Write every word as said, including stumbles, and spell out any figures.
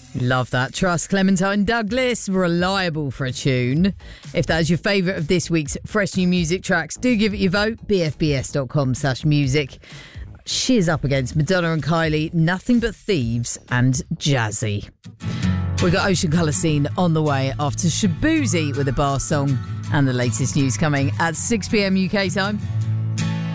Love that. Trust Clementine Douglas, reliable for a tune. If that is your favourite of this week's fresh new music tracks, do give it your vote. b f b s dot com slash music. She's up against Madonna and Kylie, Nothing But Thieves and Jazzy. We've got Ocean Colour Scene on the way after Shaboozey with a bar song, and the latest news coming at six p m U K time.